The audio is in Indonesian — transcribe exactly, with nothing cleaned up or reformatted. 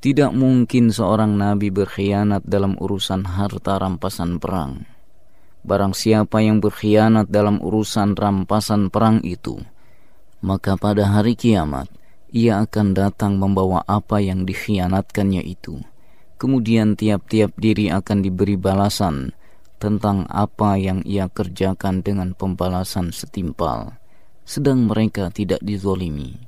Tidak mungkin seorang nabi berkhianat dalam urusan harta rampasan perang. Barang siapa yang berkhianat dalam urusan rampasan perang itu, maka pada hari kiamat ia akan datang membawa apa yang dikhianatkannya itu. Kemudian tiap-tiap diri akan diberi balasan tentang apa yang ia kerjakan dengan pembalasan setimpal, sedang mereka tidak dizolimi.